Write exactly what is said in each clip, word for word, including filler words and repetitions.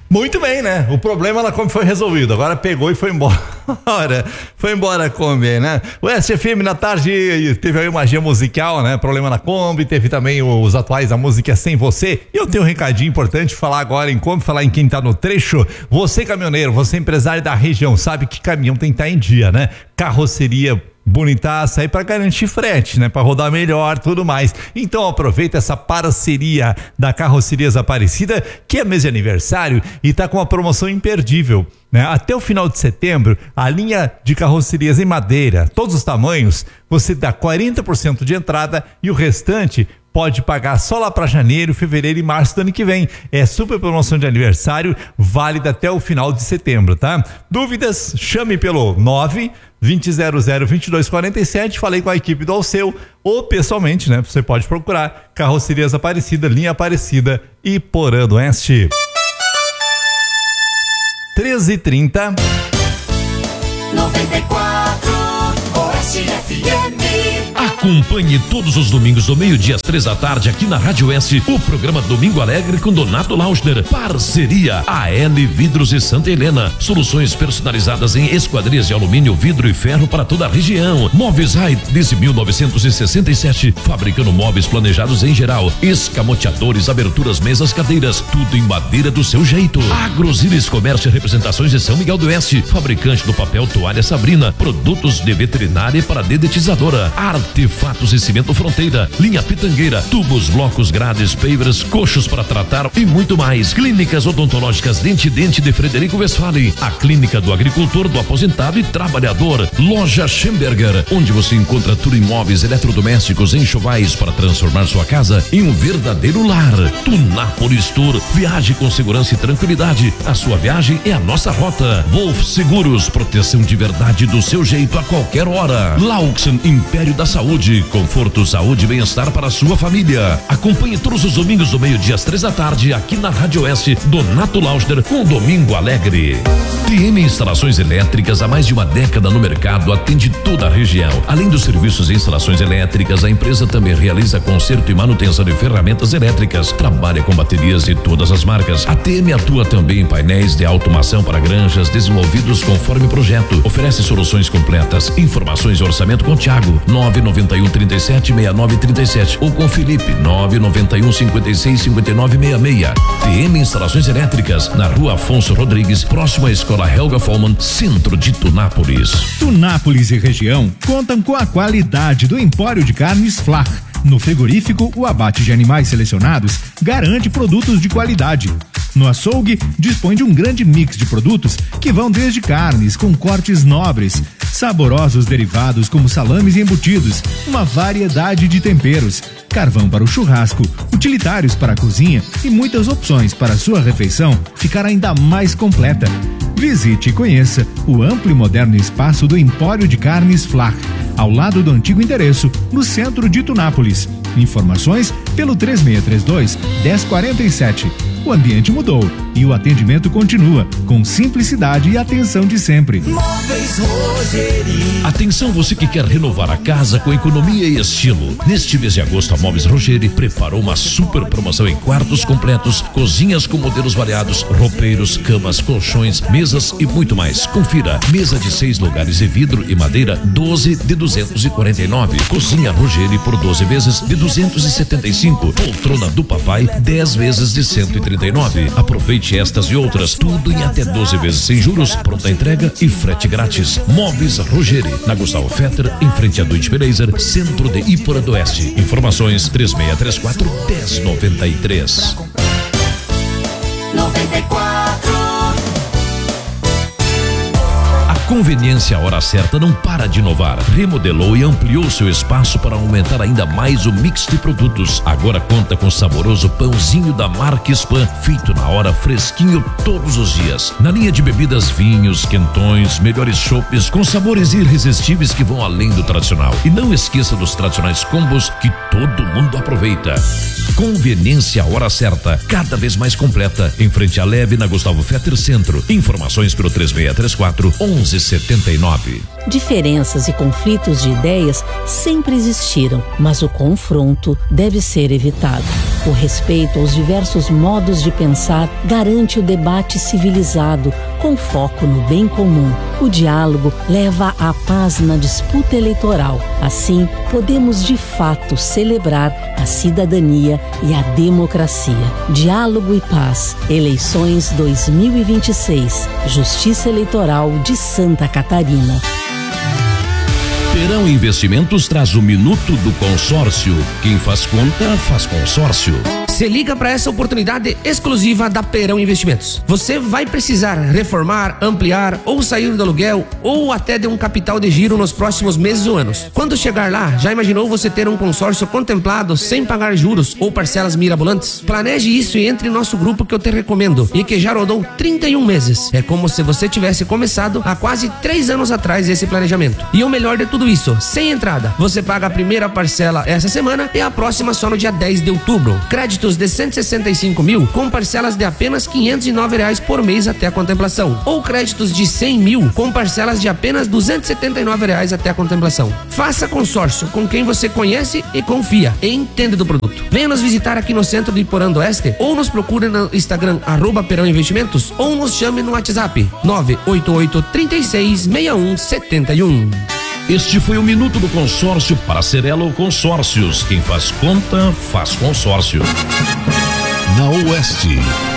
Muito bem, né? O problema na Kombi foi resolvido. Agora pegou e foi embora. Foi embora a Kombi, né? O S F M na tarde teve aí uma magia musical, né? Problema na Kombi. Teve também os atuais da música Sem Você. E eu tenho um recadinho importante falar agora em Kombi, falar em quem tá no trecho. Você caminhoneiro, você empresário da região, sabe que caminhão tem que estar em dia, né? Carroceria bonitaça aí para garantir frete, né? Para rodar melhor, tudo mais. Então aproveita essa parceria da Carrocerias Aparecida, que é mês de aniversário e tá com uma promoção imperdível, né? Até o final de setembro, a linha de carrocerias em madeira, todos os tamanhos, você dá quarenta por cento de entrada e o restante pode pagar só lá para janeiro, fevereiro e março do ano que vem. É super promoção de aniversário, válida até o final de setembro, tá? Dúvidas? Chame pelo nove vinte zero zero vinte e dois quarenta e sete. Falei com a equipe do Alceu, ou pessoalmente, né? Você pode procurar Carrocerias Aparecida, linha Aparecida e Porã do Oeste. treze e trinta. noventa e quatro Oeste F M. Acompanhe todos os domingos do meio-dia às três da tarde aqui na Rádio Oeste o programa Domingo Alegre com Donato Lauschner. Parceria A L Vidros e Santa Helena. Soluções personalizadas em esquadrias de alumínio, vidro e ferro para toda a região. Móveis Height desde mil novecentos e sessenta e sete, fabricando móveis planejados em geral, escamoteadores, aberturas, mesas, cadeiras, tudo em madeira do seu jeito. Agrosilis Comércio e Representações de São Miguel do Oeste, fabricante do papel Toalha Sabrina, produtos de veterinária para dedetizadora, artefatos e cimento Fronteira, linha Pitangueira, tubos, blocos, grades, pavers, coxos para tratar e muito mais. Clínicas odontológicas Dente Dente de Frederico Westphalen, a clínica do agricultor, do aposentado e trabalhador. Loja Schemberger, onde você encontra tudo em móveis, eletrodomésticos, enxovais para transformar sua casa em um verdadeiro lar. Tunápolis Tour, viaje com segurança e tranquilidade. A sua viagem é a nossa rota. Wolf Seguros, proteção de verdade do seu jeito a qualquer hora. Lauxen Império da Saúde, conforto, saúde e bem-estar para a sua família. Acompanhe todos os domingos do meio-dia às três da tarde aqui na Rádio Oeste, Donato Lauschner com Domingo Alegre. T M Instalações Elétricas, há mais de uma década no mercado, atende toda a região. Além dos serviços de instalações elétricas, a empresa também realiza conserto e manutenção de ferramentas elétricas. Trabalha com baterias de todas as marcas. A T M atua também em painéis de automação para granjas desenvolvidos conforme projeto. Oferece soluções completas. Informações e orçamento com Thiago, nove nove um, trinta e sete, sessenta e nove trinta e sete, ou com Felipe, nove nove um, cinquenta e seis, cinquenta e nove sessenta e seis. T M Instalações Elétricas, na Rua Afonso Rodrigues, próximo à Escola Helga Follmann, centro de Tunápolis. Tunápolis e região contam com a qualidade do Empório de Carnes Flach. No frigorífico, o abate de animais selecionados garante produtos de qualidade. No açougue, dispõe de um grande mix de produtos que vão desde carnes com cortes nobres, saborosos derivados como salames e embutidos, uma variedade de temperos, carvão para o churrasco, utilitários para a cozinha e muitas opções para a sua refeição ficar ainda mais completa. Visite e conheça o amplo e moderno espaço do Empório de Carnes Flach, ao lado do antigo endereço, no centro de Tunápolis. Informações pelo três seis três dois, um zero quatro sete. O ambiente mudou e o atendimento continua com simplicidade e atenção de sempre. Móveis Rogeri. Atenção, você que quer renovar a casa com economia e estilo. Neste mês de agosto, a Móveis Rogeri preparou uma super promoção em quartos completos, cozinhas com modelos variados, roupeiros, camas, colchões, mesas e muito mais. Confira: mesa de seis lugares de vidro e madeira, doze de duzentos e quarenta e nove. Cozinha Rogeri por doze vezes de duzentos e setenta e cinco. Poltrona do papai, dez vezes de cento e trinta e nove. Aproveite estas e outras, tudo em até doze vezes sem juros, pronta entrega e frete grátis. Móveis Rogeri, na Gustavo Fetter, em frente a Deutsche Belaser, centro de Iporã do Oeste. Informações três seis três quatro, um zero nove três. noventa e quatro. Conveniência Hora Certa não para de inovar. Remodelou e ampliou seu espaço para aumentar ainda mais o mix de produtos. Agora conta com saboroso pãozinho da marca Spam, feito na hora, fresquinho todos os dias. Na linha de bebidas, vinhos, quentões, melhores chopes com sabores irresistíveis que vão além do tradicional. E não esqueça dos tradicionais combos que todo mundo aproveita. Conveniência Hora Certa, cada vez mais completa, em frente à Leve, na Gustavo Fetter Centro. Informações pelo três seis três quatro, um um sete nove. Diferenças e conflitos de ideias sempre existiram, mas o confronto deve ser evitado. O respeito aos diversos modos de pensar garante o debate civilizado, com foco no bem comum. O diálogo leva à paz na disputa eleitoral. Assim, podemos de fato celebrar a cidadania e a democracia. Diálogo e paz. Eleições dois mil e vinte e seis. Justiça Eleitoral de Santa Catarina. Perão Investimentos traz o Minuto do Consórcio. Quem faz conta, faz consórcio. Se liga para essa oportunidade exclusiva da Perão Investimentos. Você vai precisar reformar, ampliar ou sair do aluguel ou até de um capital de giro nos próximos meses ou anos. Quando chegar lá, já imaginou você ter um consórcio contemplado sem pagar juros ou parcelas mirabolantes? Planeje isso e entre em nosso grupo que eu te recomendo e que já rodou trinta e um meses. É como se você tivesse começado há quase três anos atrás esse planejamento. E o melhor de tudo isso, sem entrada. Você paga a primeira parcela essa semana e a próxima só no dia dez de outubro. Crédito de cento e sessenta e cinco mil com parcelas de apenas quinhentos e nove reais por mês até a contemplação, ou créditos de cem mil com parcelas de apenas duzentos e setenta e nove reais até a contemplação. Faça consórcio com quem você conhece e confia e entende do produto. Venha nos visitar aqui no centro de Iporã do Oeste ou nos procure no Instagram arroba Perão Investimentos ou nos chame no WhatsApp nove oito oito, três seis, seis um sete um. Este foi o Minuto do Consórcio para Cerelo Consórcios. Quem faz conta, faz consórcio. Na Oeste,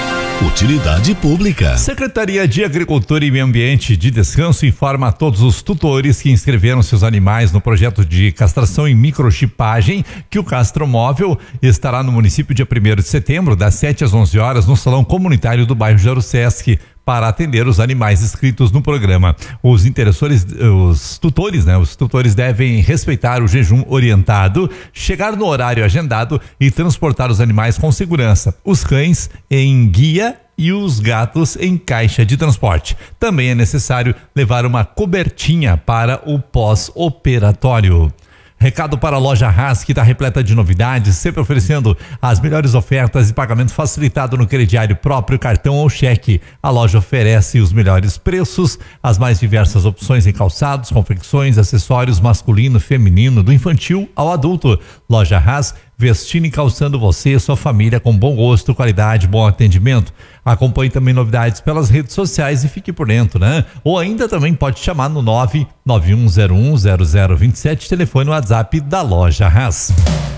utilidade pública. Secretaria de Agricultura e Meio Ambiente de Descanso informa a todos os tutores que inscreveram seus animais no projeto de castração e microchipagem que o Castromóvel estará no município dia primeiro de setembro, das sete às onze horas, no Salão Comunitário do bairro Jarussesc, para atender os animais inscritos no programa. Os interessores, os tutores, né? Os tutores devem respeitar o jejum orientado, chegar no horário agendado e transportar os animais com segurança. Os cães em guia e os gatos em caixa de transporte. Também é necessário levar uma cobertinha para o pós-operatório. Recado para a Loja Haas, que está repleta de novidades, sempre oferecendo as melhores ofertas e pagamento facilitado no crediário próprio, cartão ou cheque. A loja oferece os melhores preços, as mais diversas opções em calçados, confecções, acessórios masculino, feminino, do infantil ao adulto. Loja Haas, vestindo e calçando você e sua família com bom gosto, qualidade, bom atendimento. Acompanhe também novidades pelas redes sociais e fique por dentro, né? Ou ainda também pode chamar no nove nove um zero um zero zero dois sete, telefone no WhatsApp da Loja Haas.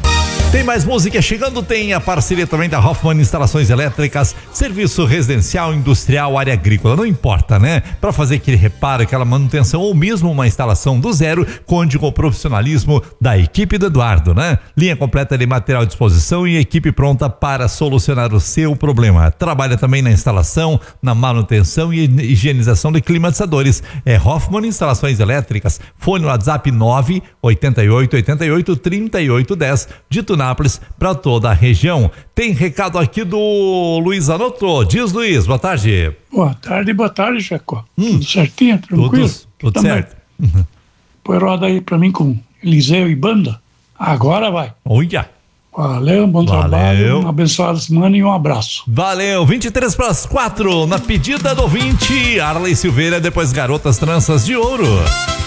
Tem mais música chegando, tem a parceria também da Hoffman Instalações Elétricas, serviço residencial, industrial, área agrícola, não importa, né? Para fazer aquele reparo, aquela manutenção ou mesmo uma instalação do zero, conte com o profissionalismo da equipe do Eduardo, né? Linha completa de material à disposição e equipe pronta para solucionar o seu problema. Trabalha também na instalação, na manutenção e higienização de climatizadores. É Hoffman Instalações Elétricas, fone no WhatsApp nove oito oito oito oito, três oito um zero, de Tunápolis para toda a região. Tem recado aqui do Luiz Anoto. Diz, Luiz, boa tarde. Boa tarde, boa tarde, Chacó. Hum, tudo certinho, tranquilo? Tudo, tudo certo. Uhum. Põe roda aí pra mim com Eliseu e banda. Agora vai. Olha. Valeu, bom Valeu. trabalho, uma abençoada semana e um abraço. Valeu, vinte e três para as quatro, na pedida do vinte, Arley Silveira, depois Garotas Tranças de Ouro.